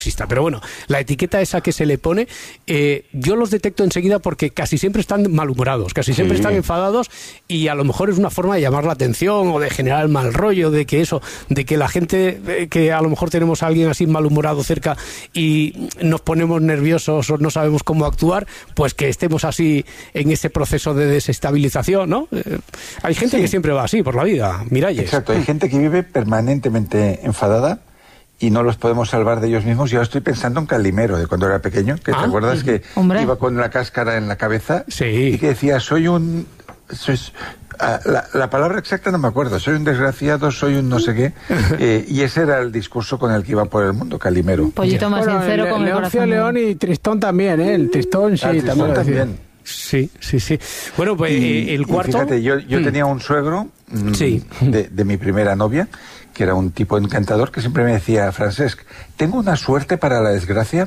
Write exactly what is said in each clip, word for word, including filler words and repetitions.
Pero bueno, la etiqueta esa que se le pone, eh, yo los detecto enseguida porque casi siempre están malhumorados, casi siempre sí. están enfadados, y a lo mejor es una forma de llamar la atención o de generar el mal rollo, de que eso, de que la gente, eh, que a lo mejor tenemos a alguien así malhumorado cerca y nos ponemos nerviosos o no sabemos cómo actuar, pues que estemos así en ese proceso de desestabilización, ¿no? Eh, hay gente sí. que siempre va así por la vida, Miralles. Exacto, hay gente que vive permanentemente enfadada y no los podemos salvar de ellos mismos. Yo ahora estoy pensando en Calimero, de cuando era pequeño, que ah, te acuerdas que hombre. iba con la cáscara en la cabeza sí. y que decía, soy un... Soy, la, la palabra exacta no me acuerdo, soy un desgraciado, soy un no sé qué, eh, y ese era el discurso con el que iba por el mundo, Calimero. Pollito más bueno, sincero el, con el León corazón. León y Tristón también, ¿eh? El Tristón sí, ah, Tristón también. también. Sí, sí, sí. Bueno, pues y, el cuarto... Y fíjate, yo, yo mm. tenía un suegro mm, sí. de, de mi primera novia, que era un tipo encantador, que siempre me decía, Francesc, ¿tengo una suerte para la desgracia?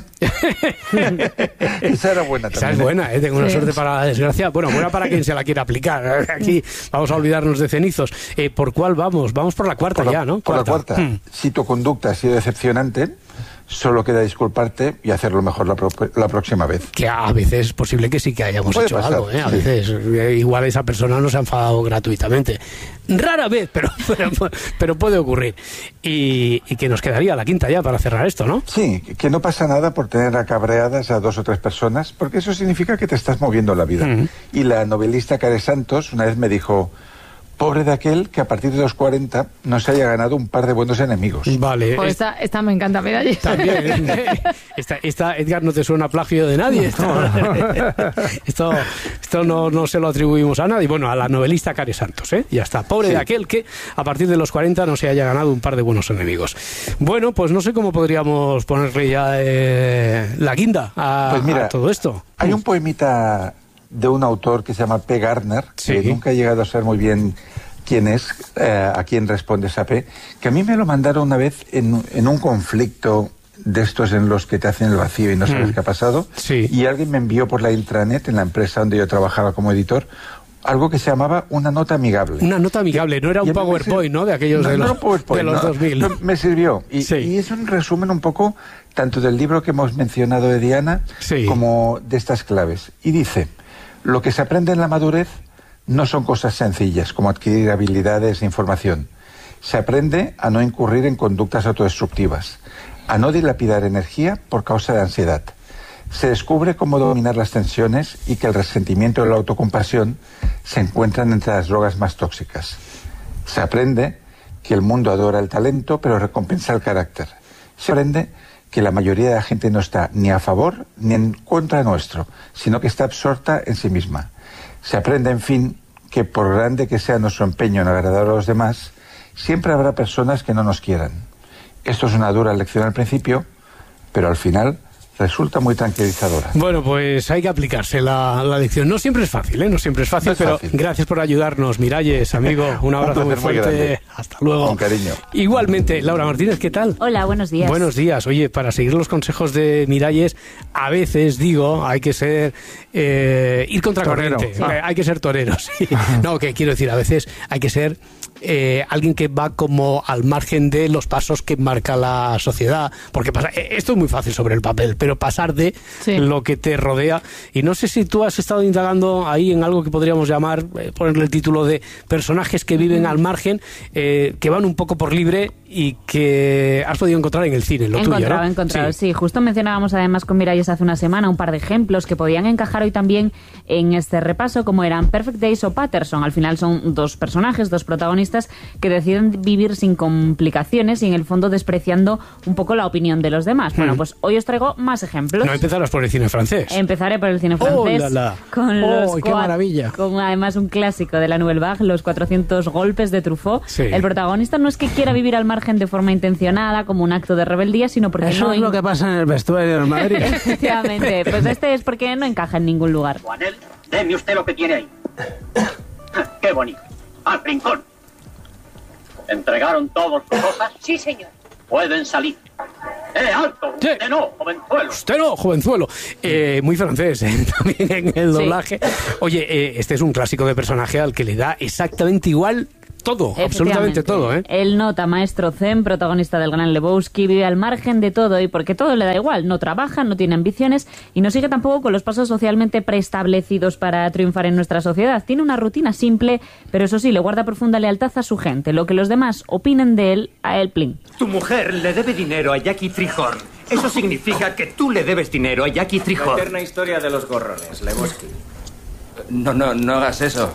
Esa era buena también. Esa es buena, ¿eh? Tengo sí. una suerte para la desgracia. Bueno, buena para quien se la quiera aplicar. Aquí vamos a olvidarnos de cenizos. Eh, ¿Por cuál vamos? Vamos por la cuarta por la, ya, ¿no? Por cuarta. la cuarta. Mm. Si tu conducta ha sido decepcionante, solo queda disculparte y hacerlo mejor la, pro la próxima vez. Que a veces es posible que sí que hayamos Puede hecho pasar, algo, ¿eh? A sí. veces eh, igual esa persona no se ha enfadado gratuitamente. Rara vez, pero, pero, pero puede ocurrir. Y, y que nos quedaría la quinta ya para cerrar esto, ¿no? Sí, que no pasa nada por tener acabreadas a dos o tres personas, porque eso significa que te estás moviendo la vida. Uh-huh. Y la novelista Care Santos una vez me dijo... Pobre de aquel que a partir de los cuarenta no se haya ganado un par de buenos enemigos. Vale. Pues esta, esta me encanta, Miralles. También. esta, esta, Edgar, no te suena plagio de nadie. Esto, esto, esto no, no se lo atribuimos a nadie. Bueno, a la novelista Care Santos, ¿eh? Ya está. Pobre sí. de aquel que a partir de los cuarenta no se haya ganado un par de buenos enemigos. Bueno, pues no sé cómo podríamos ponerle ya eh, la guinda a, pues mira, a todo esto. Hay un poemita de un autor que se llama P. Gardner, sí. que nunca he llegado a saber muy bien quién es, eh, a quién responde esa P, que a mí me lo mandaron una vez en, en un conflicto de estos en los que te hacen el vacío y no sabes mm. qué ha pasado, sí. y alguien me envió por la intranet, en la empresa donde yo trabajaba como editor, algo que se llamaba una nota amigable. Una nota amigable, no era un PowerPoint, ¿no? De aquellos no, de los, no de los no, dos mil. No, me sirvió. Y, sí. y es un resumen un poco tanto del libro que hemos mencionado de Diana, sí. como de estas claves. Y dice... Lo que se aprende en la madurez no son cosas sencillas, como adquirir habilidades e información. Se aprende a no incurrir en conductas autodestructivas, a no dilapidar energía por causa de ansiedad. Se descubre cómo dominar las tensiones y que el resentimiento y la autocompasión se encuentran entre las drogas más tóxicas. Se aprende que el mundo adora el talento, pero recompensa el carácter. Se aprende que la mayoría de la gente no está ni a favor ni en contra nuestro, sino que está absorta en sí misma. Se aprende, en fin, que por grande que sea nuestro empeño en agradar a los demás, siempre habrá personas que no nos quieran. Esto es una dura lección al principio, pero al final resulta muy tranquilizadora. Bueno, pues hay que aplicarse la, la lección. No siempre es fácil, ¿eh? No siempre es fácil, no es pero fácil. Gracias por ayudarnos, Miralles, amigo. Un abrazo un muy fuerte. Muy Hasta luego. Con cariño. Igualmente, Laura Martínez, ¿qué tal? Hola, buenos días. Buenos días. Oye, para seguir los consejos de Miralles, a veces, digo, hay que ser... Eh, ir contracorriente. Ah. Hay que ser torero, sí. No, que quiero decir, a veces hay que ser... Eh, alguien que va como al margen de los pasos que marca la sociedad, porque pasa, esto es muy fácil sobre el papel, pero pasar de sí. lo que te rodea, y no sé si tú has estado indagando ahí en algo que podríamos llamar, eh, ponerle el título de personajes que viven al margen, eh, que van un poco por libre y que has podido encontrar en el cine, lo encontrado, tuyo, ¿no? Encontrado, sí. sí, justo mencionábamos además con Miralles hace una semana un par de ejemplos que podían encajar hoy también en este repaso, como eran Perfect Days o Patterson. Al final son dos personajes, dos protagonistas que deciden vivir sin complicaciones y en el fondo despreciando un poco la opinión de los demás. Mm. Bueno, pues hoy os traigo más ejemplos. No empezarás por el cine francés. Empezaré por el cine francés. Oh, la, la. Con oh, los qué maravilla. Con además un clásico de la Nouvelle Vague, Los cuatrocientos golpes de Truffaut. Sí. El protagonista no es que quiera vivir al margen de forma intencionada, como un acto de rebeldía, sino porque Eso no... es lo que pasa en el vestuario del Madrid. Efectivamente. Pues este es porque no encaja en ningún lugar. Juanel, deme usted lo que tiene ahí. ¡Qué bonito! ¡Al rincón! ¿Entregaron todas sus cosas? Sí, señor. Pueden salir. ¡Eh, alto! Sí. ¡Usted no, jovenzuelo! ¡Usted no, jovenzuelo! Eh, muy francés, ¿eh? También en el doblaje. Sí. Oye, eh, este es un clásico de personaje al que le da exactamente igual todo, absolutamente todo, ¿eh? Él nota, maestro zen, protagonista del Gran Lebowski, vive al margen de todo y porque todo le da igual, no trabaja, no tiene ambiciones y no sigue tampoco con los pasos socialmente preestablecidos para triunfar en nuestra sociedad. Tiene una rutina simple, pero eso sí, le guarda profunda lealtad a su gente. Lo que los demás opinen de él, a él plin. Tu mujer le debe dinero a Jackie Treehorn. Eso significa que tú le debes dinero a Jackie Treehorn. La eterna historia de los gorrones, Lebowski. No, no, no hagas eso.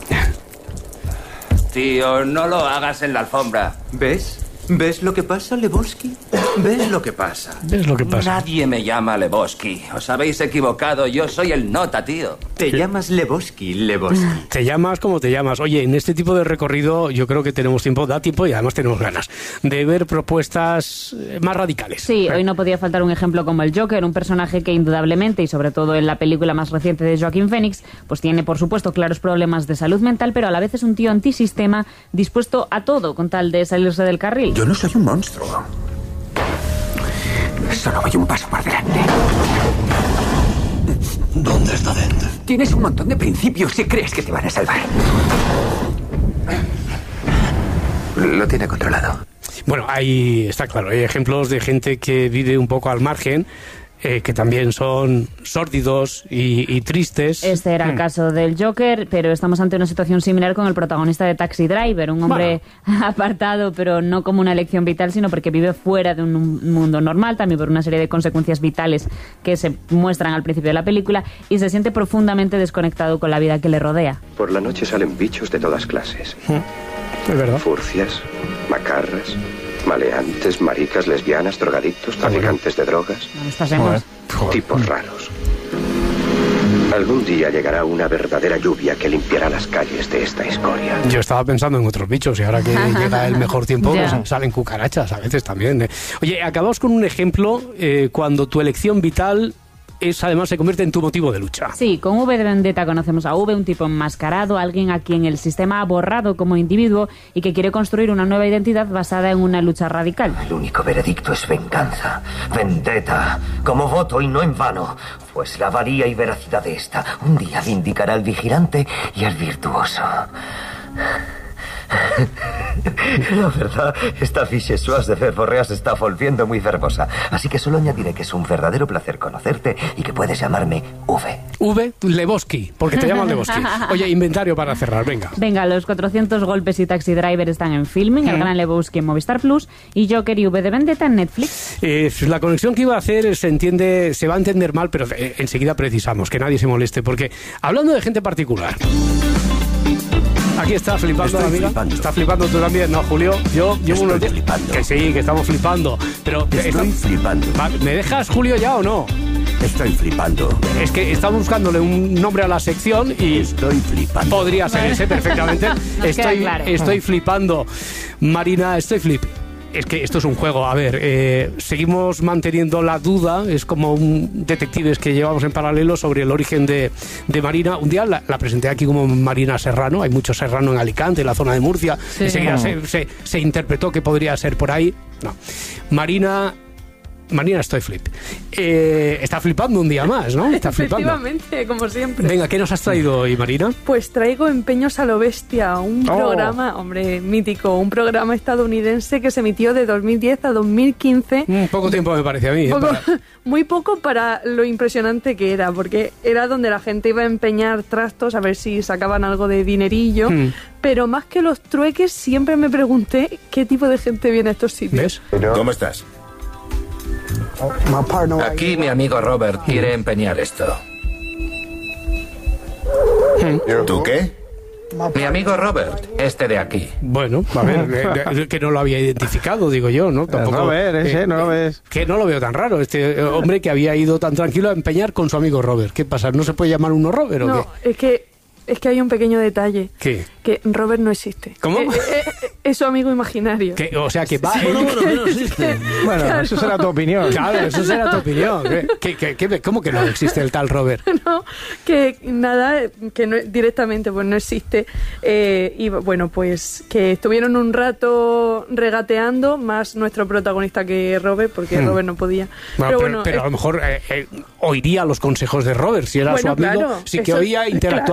Tío, no lo hagas en la alfombra. ¿Ves? ¿Ves lo que pasa, Lebowski? ¿Ves lo que pasa? ¿Ves lo que pasa? Nadie me llama Lebowski. Os habéis equivocado. Yo soy el nota, tío. Te llamas Lebowski, Lebowski. Te llamas como te llamas. Oye, en este tipo de recorrido yo creo que tenemos tiempo, da tiempo y además tenemos ganas de ver propuestas más radicales. Sí, hoy no podía faltar un ejemplo como el Joker, un personaje que indudablemente, y sobre todo en la película más reciente de Joaquin Phoenix, pues tiene por supuesto claros problemas de salud mental, pero a la vez es un tío antisistema dispuesto a todo con tal de salirse del carril. Yo no soy un monstruo. Solo voy un paso por delante. ¿Dónde está Dent? Tienes un montón de principios y crees que te van a salvar. Lo tiene controlado. Bueno, ahí está claro, hay ejemplos de gente que vive un poco al margen, eh, que también son sórdidos y, y tristes. Este era el caso del Joker, pero estamos ante una situación similar con el protagonista de Taxi Driver, un hombre bueno. apartado, pero no como una elección vital, sino porque vive fuera de un mundo normal, también por una serie de consecuencias vitales que se muestran al principio de la película, y se siente profundamente desconectado con la vida que le rodea. Por la noche salen bichos de todas clases. Es verdad. Furcias, macarras, maleantes, maricas, lesbianas, drogadictos, traficantes de drogas. No nos pasemos. Tipos raros. Algún día llegará una verdadera lluvia que limpiará las calles de esta escoria. Yo estaba pensando en otros bichos y ahora que llega el mejor tiempo pues, salen cucarachas a veces también. ¿eh? Oye, acabamos con un ejemplo eh, cuando tu elección vital es además se convierte en tu motivo de lucha. Sí, con V de Vendetta conocemos a V, un tipo enmascarado, alguien a quien el sistema ha borrado como individuo y que quiere construir una nueva identidad basada en una lucha radical. El único veredicto es venganza, vendetta, como voto y no en vano, pues la valía y veracidad de esta un día vindicará al vigilante y al virtuoso. La verdad, esta Vichyssoise de Verborrea se está volviendo muy verbosa. Así que solo añadiré que es un verdadero placer conocerte y que puedes llamarme V. V, Lebowski, porque te llaman Lebowski. Oye, inventario para cerrar, venga. Venga, los cuatrocientos golpes y Taxi Driver están en Filming, el Gran Lebowski en Movistar Plus y Joker y V de Vendetta en Netflix. Eh, la conexión que iba a hacer se entiende, se va a entender mal, pero eh, enseguida precisamos, que nadie se moleste, porque hablando de gente particular... Aquí está flipando la amiga. Flipando. Está flipando tú también, ¿no, Julio? Yo llevo unos días. Flipando. Que sí, que estamos flipando. Pero estoy está... flipando. ¿Me dejas, Julio, ya o no? Estoy flipando. Es que estamos buscándole un nombre a la sección y... Estoy flipando. Podría ser ese perfectamente. estoy, claro. estoy flipando. Marina, estoy flip. Es que esto es un juego, a ver, eh, seguimos manteniendo la duda, es como un detectives que llevamos en paralelo sobre el origen de, de Marina. Un día la, la presenté aquí como Marina Serrano, hay mucho serrano en Alicante, en la zona de Murcia, sí. Enseguida se, se, se interpretó que podría ser por ahí. No, Marina... Marina, estoy flip. Eh, está flipando un día más, ¿no? Está flipando. Efectivamente, como siempre. Venga, ¿qué nos has traído hoy, Marina? Pues traigo Empeños a lo Bestia, un oh. programa, hombre, mítico, un programa estadounidense que se emitió de dos mil diez a dos mil quince. Mm, poco tiempo me parece a mí. Poco, ¿eh? Para... Muy poco para lo impresionante que era, porque era donde la gente iba a empeñar trastos a ver si sacaban algo de dinerillo. Mm. Pero más que los trueques, siempre me pregunté qué tipo de gente viene a estos sitios. ¿Ves? ¿Cómo estás? Aquí mi amigo Robert quiere empeñar esto. ¿Tú qué? Mi amigo Robert, este de aquí. Bueno, a ver, eh, que no lo había identificado, digo yo, ¿no? Tampoco, no ves, ese, eh, no lo ves. Que no lo veo tan raro, este hombre que había ido tan tranquilo a empeñar con su amigo Robert. ¿Qué pasa? ¿No se puede llamar uno Robert o no, qué? Es que... Es que hay un pequeño detalle. ¿Qué? Que Robert no existe. ¿Cómo? Eh, eh, eh, es su amigo imaginario. ¿Qué? O sea, que va... Sí, bueno, bueno, no existe. Bueno, claro. Eso será tu opinión. Claro, eso será tu opinión. ¿Qué, qué, qué, ¿Cómo que no existe el tal Robert? No, que nada, que no, directamente pues no existe. Eh, y bueno, pues que estuvieron un rato regateando, más nuestro protagonista que Robert, porque hmm. Robert no podía. Bueno, pero, pero, bueno, pero eh, a lo mejor eh, eh, oiría los consejos de Robert, si era bueno, su amigo, claro, sí que eso, oía, interactuaba claro. con el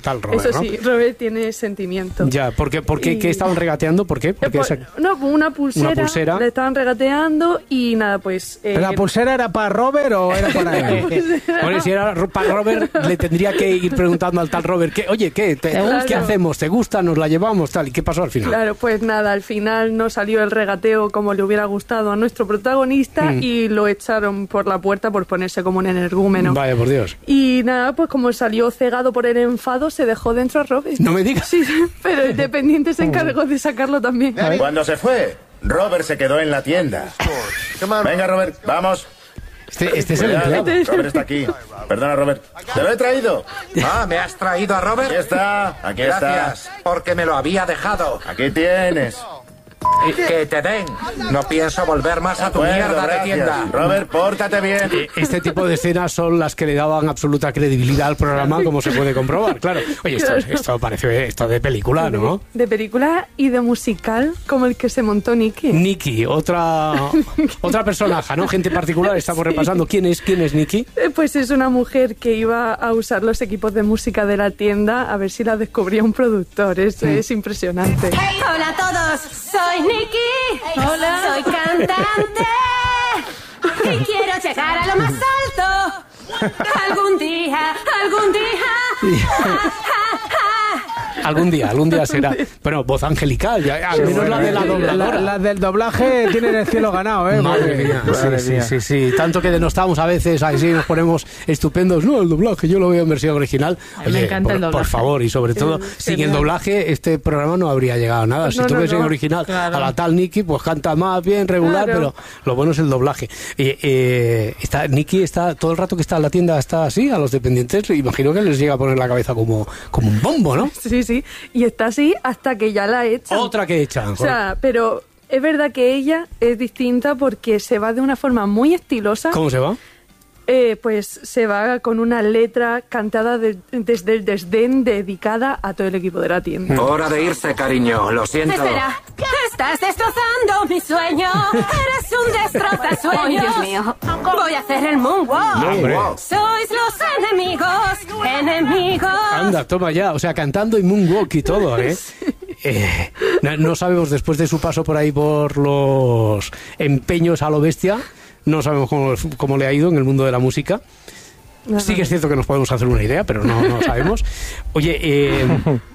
tal Robert, Eso sí, ¿no? Robert tiene sentimiento. Ya, ¿por qué, por qué, Y- qué estaban regateando? ¿Por qué? Porque Pues, esa- no, una pulsera, Una pulsera. le estaban regateando y nada, pues... eh, ¿La pulsera era para Robert o era para él? Bueno, si era para Robert, le tendría que ir preguntando al tal Robert, ¿qué, oye, ¿qué, te- Claro. ¿qué hacemos? ¿Te gusta? ¿Nos la llevamos? Tal. ¿Y qué pasó al final? Claro, pues nada, al final no salió el regateo como le hubiera gustado a nuestro protagonista Mm. y lo echaron por la puerta por ponerse como un energúmeno. Vaya, por Dios. Y nada, pues como salió cegado por el enfado, se dejó dentro a Robert. No me digas. Sí, pero el dependiente se encargó de sacarlo también. Cuando se fue, Robert se quedó en la tienda. Venga, Robert, vamos. Este, este es el Cuidado, empleado. Robert está aquí. Perdona, Robert. Te lo he traído. Ah, ¿me has traído a Robert? Aquí está, aquí Gracias, porque me lo había dejado. está. Aquí tienes. Que te den. No pienso volver más a tu Bueno, mierda de gracias. tienda. Robert, pórtate bien. Este tipo de escenas son las que le daban absoluta credibilidad al programa, como se puede comprobar, claro. Oye, esto, esto parece esto de película, ¿no? De película y de musical como el que se montó Nicky. Nikki, otra otra personaje, ¿no? Gente particular, estamos repasando. ¿Quién es, quién es Nikki? Eh, Pues es una mujer que iba a usar los equipos de música de la tienda a ver si la descubría un productor. Es, es impresionante. Hola a todos, soy Nikki. Hola. Soy cantante. Y quiero llegar a lo más alto. Algún día, algún día. Ja, ja, ja. Algún día, algún día será. Bueno, voz angelical, ya, al Sí, menos bueno, la de la la, dobladora. la del doblaje tienen el cielo ganado, ¿eh? Madre mía, Madre sí, mía. sí, sí, sí. Tanto que denostamos a veces, ahí sí nos ponemos estupendos. No, el doblaje, yo lo veo en versión original. A mí me encanta por, el doblaje. por favor, y sobre todo, Es sin el genial. doblaje, este programa no habría llegado a nada. Si No, tú no, ves en no. original Claro. a la tal Nikki, pues canta más bien, regular, Claro. pero lo bueno es el doblaje. Eh, eh, está, Nikki está, todo el rato que está en la tienda está así, a los dependientes, imagino que les llega a poner la cabeza como, como un bombo, ¿no? Sí, sí. Y está así hasta que ya la echan. Otra que echan. O sea, pero es verdad que ella es distinta porque se va de una forma muy estilosa. ¿Cómo se va? Eh, pues se va con una letra cantada de- desde el desdén dedicada a todo el equipo de la tienda. Hora de irse, cariño. Lo siento. Espera, estás destrozando mi sueño. Eres un destrozasueños. Ay, Dios mío. Voy a hacer el moonwalk. No, hombre. Sois los enemigos, enemigos. Anda, toma ya. O sea, cantando y moonwalk y todo, ¿eh? Eh, no, no sabemos, después de su paso por ahí por los empeños a lo bestia, no sabemos cómo, cómo le ha ido en el mundo de la música. Sí que es cierto que nos podemos hacer una idea, pero no, no sabemos. Oye, eh,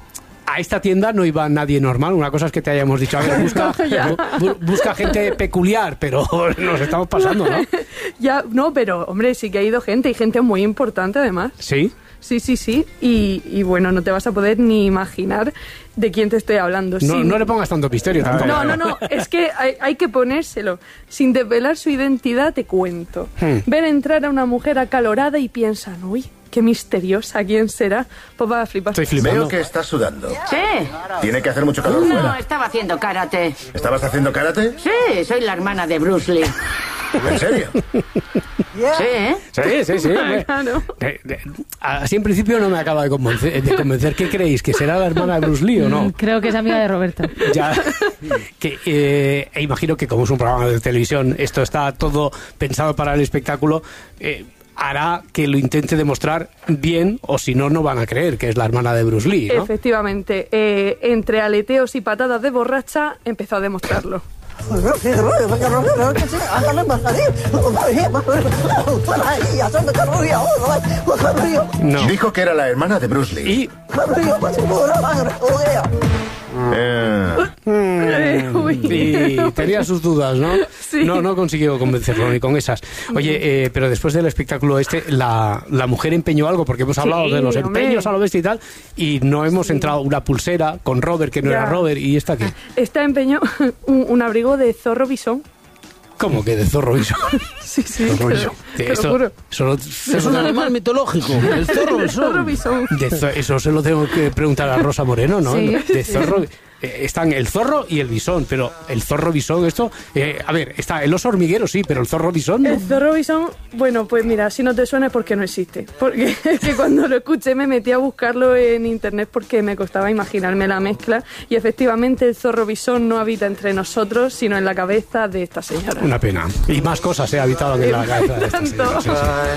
a esta tienda no iba nadie normal. Una cosa es que te hayamos dicho, a ver, busca, Ya. bu- busca gente peculiar, pero nos estamos pasando, ¿no? Ya, no, pero hombre, sí que ha ido gente y gente muy importante además. Sí. Sí, sí, sí. Y, y bueno, no te vas a poder ni imaginar de quién te estoy hablando. No, Sin- no le pongas tanto misterio. tampoco. No, no, no, es que hay, hay que ponérselo. Sin desvelar su identidad, te cuento. Hmm. Ven entrar a una mujer acalorada y piensan, uy, qué misteriosa, ¿quién será? Pues va a flipar. Estoy flipando. Veo que estás sudando. Sí. Tiene que hacer mucho calor No, fuera. estaba haciendo karate. ¿Estabas haciendo karate? Sí, soy la hermana de Bruce Lee. ¿En serio? Sí, ¿eh? Sí, sí, sí. hombre. Claro. Eh, eh, Así en principio no me acaba de convencer, de convencer. ¿Qué creéis? ¿Que será la hermana de Bruce Lee o no? Creo que es amiga de Roberto. Ya, que eh, e imagino que como es un programa de televisión, esto está todo pensado para el espectáculo, eh, hará que lo intente demostrar bien, o si no, no van a creer que es la hermana de Bruce Lee, ¿no? Efectivamente, eh, entre aleteos y patadas de borracha, empezó a demostrarlo. No. Dijo que era la hermana de Bruce Lee. Y Eh, Uy. y tenía sus dudas, ¿no? Sí. No, no consiguió convencerlo ni con esas. Oye, eh, pero después del espectáculo este, la, la mujer empeñó algo, porque hemos Sí, hablado de los hombre. empeños a lo bestia y tal, y no hemos entrado una pulsera con Robert, que no Ya. era Robert, y esta que... Esta empeñó un, un abrigo de zorro bisón. ¿Cómo que de zorro bisón? Sí, sí, Zorro te, bisón. te lo Esto- juro. solo- Es un animal mitológico, el zorro El zorro bisón. bisón. de zo- eso se lo tengo que preguntar a Rosa Moreno, ¿no? Sí. De zorro... eh, están el zorro y el bisón, pero el zorro bisón, esto... eh, a ver, está el oso hormiguero, sí, pero el zorro bisón... ¿no? El zorro bisón, bueno, pues mira, si no te suena es porque no existe. Porque es que cuando lo escuché me metí a buscarlo en internet porque me costaba imaginarme la mezcla. Y efectivamente el zorro bisón no habita entre nosotros, sino en la cabeza de esta señora. Una pena. Y más cosas he habitado en la cabeza de esta Tanto. señora, sí, sí.